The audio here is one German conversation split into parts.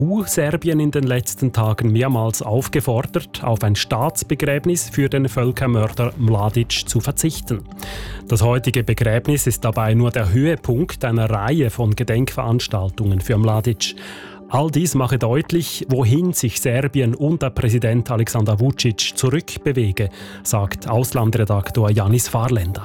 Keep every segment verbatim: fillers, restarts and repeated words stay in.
E U Serbien in den letzten Tagen mehrmals aufgefordert, auf ein Staatsbegräbnis für den Völkermörder Mladic zu verzichten. Das heutige Begräbnis ist dabei nur der Höhepunkt einer Reihe von Gedenkveranstaltungen für Mladic. All dies mache deutlich, wohin sich Serbien unter Präsident Aleksandar Vučić zurückbewege, sagt Auslandredaktor Janis Farländer.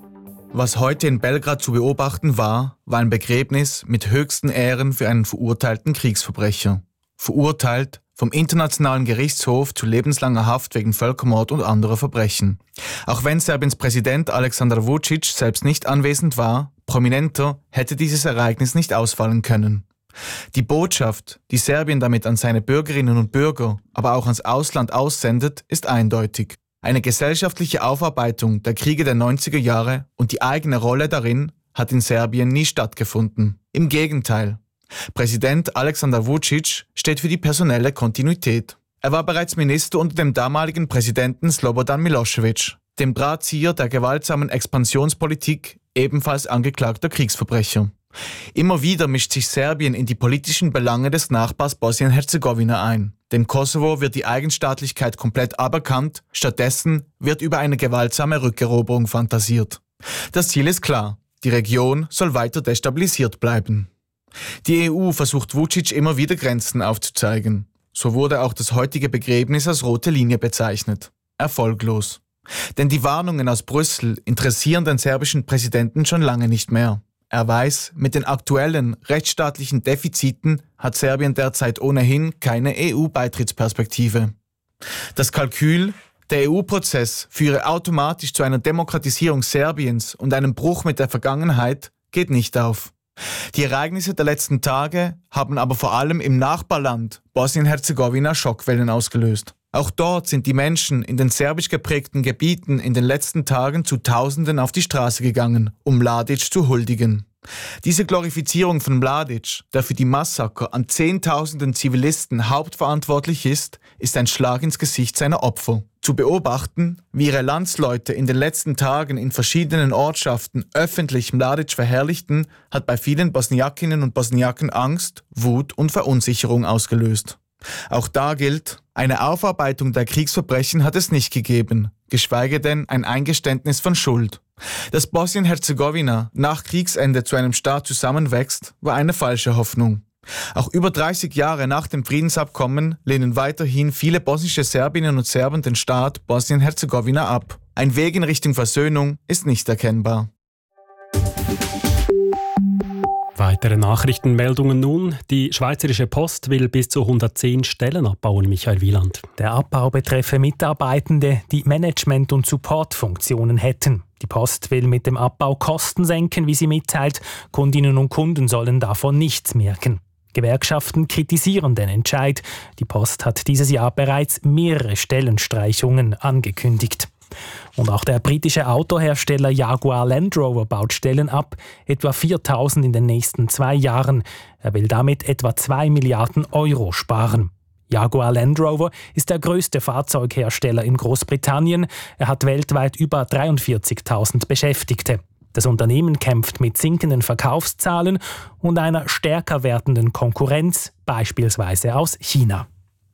Was heute in Belgrad zu beobachten war, war ein Begräbnis mit höchsten Ehren für einen verurteilten Kriegsverbrecher. Verurteilt vom Internationalen Gerichtshof zu lebenslanger Haft wegen Völkermord und anderer Verbrechen. Auch wenn Serbiens Präsident Aleksandar Vučić selbst nicht anwesend war, prominenter hätte dieses Ereignis nicht ausfallen können. Die Botschaft, die Serbien damit an seine Bürgerinnen und Bürger, aber auch ans Ausland aussendet, ist eindeutig. Eine gesellschaftliche Aufarbeitung der Kriege der neunziger Jahre und die eigene Rolle darin hat in Serbien nie stattgefunden. Im Gegenteil. Präsident Aleksandar Vučić steht für die personelle Kontinuität. Er war bereits Minister unter dem damaligen Präsidenten Slobodan Milošević, dem Drahtzieher der gewaltsamen Expansionspolitik, ebenfalls angeklagter Kriegsverbrecher. Immer wieder mischt sich Serbien in die politischen Belange des Nachbars Bosnien-Herzegowina ein. Dem Kosovo wird die Eigenstaatlichkeit komplett aberkannt, stattdessen wird über eine gewaltsame Rückeroberung fantasiert. Das Ziel ist klar, die Region soll weiter destabilisiert bleiben. Die E U versucht Vučić immer wieder Grenzen aufzuzeigen. So wurde auch das heutige Begräbnis als rote Linie bezeichnet. Erfolglos. Denn die Warnungen aus Brüssel interessieren den serbischen Präsidenten schon lange nicht mehr. Er weiß, mit den aktuellen rechtsstaatlichen Defiziten hat Serbien derzeit ohnehin keine E U-Beitrittsperspektive. Das Kalkül, der E U-Prozess führe automatisch zu einer Demokratisierung Serbiens und einem Bruch mit der Vergangenheit, geht nicht auf. Die Ereignisse der letzten Tage haben aber vor allem im Nachbarland Bosnien-Herzegowina Schockwellen ausgelöst. Auch dort sind die Menschen in den serbisch geprägten Gebieten in den letzten Tagen zu Tausenden auf die Straße gegangen, um Mladic zu huldigen. Diese Glorifizierung von Mladic, der für die Massaker an Zehntausenden Zivilisten hauptverantwortlich ist, ist ein Schlag ins Gesicht seiner Opfer. Zu beobachten, wie ihre Landsleute in den letzten Tagen in verschiedenen Ortschaften öffentlich Mladic verherrlichten, hat bei vielen Bosniakinnen und Bosniaken Angst, Wut und Verunsicherung ausgelöst. Auch da gilt, eine Aufarbeitung der Kriegsverbrechen hat es nicht gegeben, geschweige denn ein Eingeständnis von Schuld. Dass Bosnien-Herzegowina nach Kriegsende zu einem Staat zusammenwächst, war eine falsche Hoffnung. Auch über dreißig Jahre nach dem Friedensabkommen lehnen weiterhin viele bosnische Serbinnen und Serben den Staat Bosnien-Herzegowina ab. Ein Weg in Richtung Versöhnung ist nicht erkennbar. Weitere Nachrichtenmeldungen nun. Die Schweizerische Post will bis zu hundertzehn Stellen abbauen, Michael Wieland. Der Abbau betreffe Mitarbeitende, die Management- und Supportfunktionen hätten. Die Post will mit dem Abbau Kosten senken, wie sie mitteilt. Kundinnen und Kunden sollen davon nichts merken. Gewerkschaften kritisieren den Entscheid. Die Post hat dieses Jahr bereits mehrere Stellenstreichungen angekündigt. Und auch der britische Autohersteller Jaguar Land Rover baut Stellen ab, etwa viertausend in den nächsten zwei Jahren. Er will damit etwa zwei Milliarden Euro sparen. Jaguar Land Rover ist der größte Fahrzeughersteller in Großbritannien. Er hat weltweit über dreiundvierzigtausend Beschäftigte. Das Unternehmen kämpft mit sinkenden Verkaufszahlen und einer stärker werdenden Konkurrenz, beispielsweise aus China.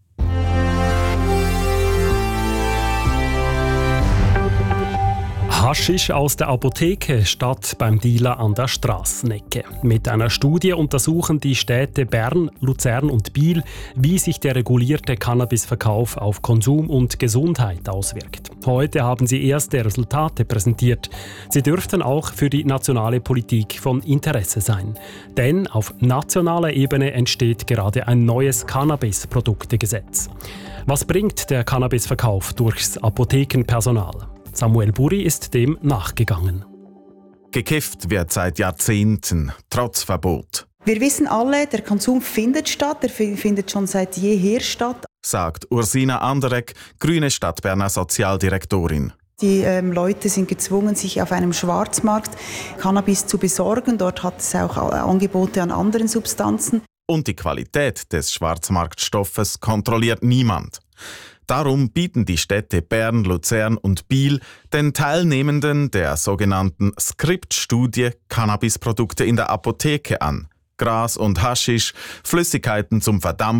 Haschisch aus der Apotheke statt beim Dealer an der Strassenecke. Mit einer Studie untersuchen die Städte Bern, Luzern und Biel, wie sich der regulierte Cannabisverkauf auf Konsum und Gesundheit auswirkt. Heute haben sie erste Resultate präsentiert. Sie dürften auch für die nationale Politik von Interesse sein. Denn auf nationaler Ebene entsteht gerade ein neues Cannabis-Produktegesetz. Was bringt der Cannabisverkauf durchs Apothekenpersonal? Samuel Buri ist dem nachgegangen. Gekifft wird seit Jahrzehnten, trotz Verbot. Wir wissen alle, der Konsum findet statt, der findet schon seit jeher statt. Sagt Ursina Anderegg, grüne Stadtberner Sozialdirektorin. Die ähm, Leute sind gezwungen, sich auf einem Schwarzmarkt Cannabis zu besorgen. Dort hat es auch Angebote an anderen Substanzen. Und die Qualität des Schwarzmarktstoffes kontrolliert niemand. Darum bieten die Städte Bern, Luzern und Biel den Teilnehmenden der sogenannten Skript-Studie Cannabisprodukte in der Apotheke an. Gras und Haschisch, Flüssigkeiten zum Verdampfen